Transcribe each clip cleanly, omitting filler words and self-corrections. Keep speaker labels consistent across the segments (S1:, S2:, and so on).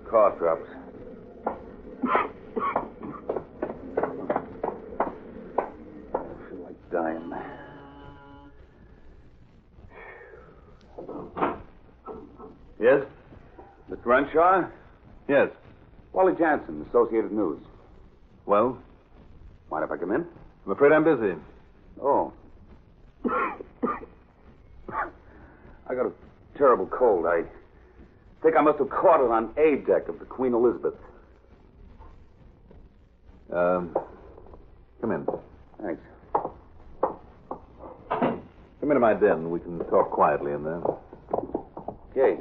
S1: cough drops. I feel like dying.
S2: Yes?
S1: Mr. Renshaw?
S2: Yes.
S1: Wally Jansen, Associated News.
S2: Well,
S1: Mind if I come in?
S2: I'm afraid I'm busy.
S1: Oh. I got a terrible cold. I think I must have caught it on A deck of the Queen Elizabeth.
S2: Come in.
S1: Thanks.
S2: Come into my den. We can talk quietly in there.
S1: Okay.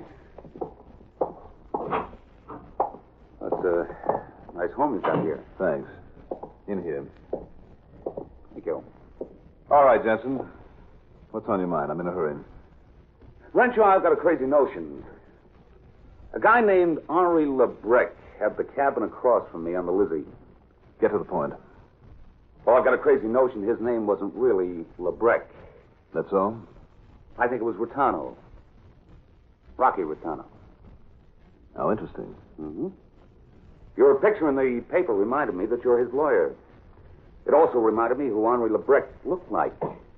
S1: That's a nice home you've got here.
S2: Thanks. In here.
S1: Thank you.
S2: All right, Jensen. What's on your mind? I'm in a hurry.
S1: Renshaw, I've got a crazy notion. A guy named Henri Lebrec had the cabin across from me on the Lizzie.
S2: Get to the point.
S1: Well, I've got a crazy notion his name wasn't really Lebrec.
S2: That's all?
S1: I think it was Rattano. Rocky Rattano.
S2: How interesting.
S1: Mm-hmm. Your picture in the paper reminded me that you're his lawyer. It also reminded me who Henri Lebrec looked like.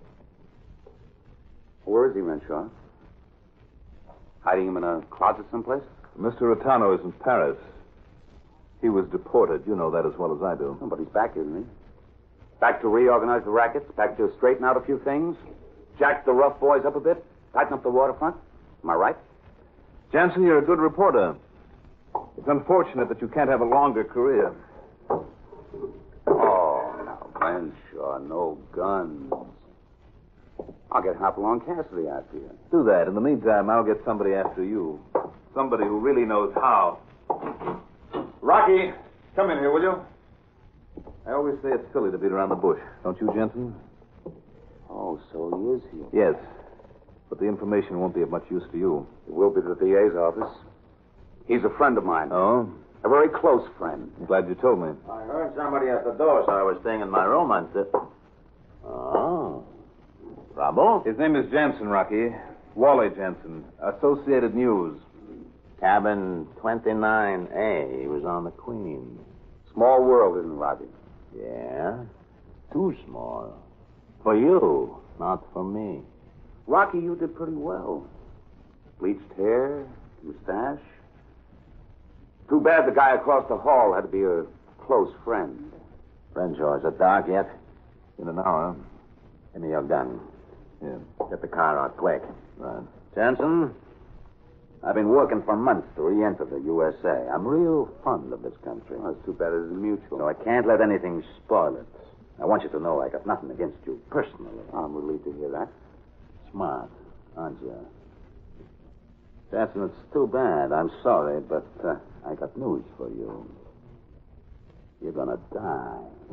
S1: Where is he, Renshaw? Hiding him in a closet someplace?
S2: Mr. Rattano is in Paris. He was deported. You know that as well as I do.
S1: Oh, but he's back, isn't he? Back to reorganize the rackets, back to straighten out a few things, jack the rough boys up a bit, tighten up the waterfront. Am I right?
S2: Jansen, you're a good reporter. It's unfortunate that you can't have a longer career.
S1: Oh, now, Renshaw, no guns. I'll get Hopalong Cassidy after you.
S2: Do that. In the meantime, I'll get somebody after you. Somebody who really knows how. Rocky, come in here, will you? I always say it's silly to beat around the bush. Don't you, Jensen?
S1: Oh, so he is here.
S2: Yes. But the information won't be of much use to you.
S1: It will be to the DA's office. He's a friend of mine.
S2: Oh?
S1: A very close friend.
S2: I'm glad you told me.
S3: I heard somebody at the door, so I was staying in my room until... Oh. Trouble?
S2: His name is Jansen, Rocky. Wally Jansen. Associated News.
S3: Cabin 29A. He was on the Queen.
S1: Small world, isn't it, Rocky?
S3: Yeah? Too small. For you, not for me.
S1: Rocky, you did pretty well. Bleached hair, mustache. Too bad the guy across the hall had to be a close friend.
S3: Renshaw, is it dark yet?
S2: In an hour.
S3: Give me your gun.
S2: Yeah.
S3: Get the car out quick.
S2: Right.
S3: Jensen, I've been working for months to re-enter the USA. I'm real fond of this country.
S1: Well, it's too bad it's mutual.
S3: So I can't let anything spoil it. I want you to know I got nothing against you personally.
S1: I'm relieved to hear that.
S3: Smart, aren't you? Jensen, it's too bad. I'm sorry, but I got news for you. You're gonna die.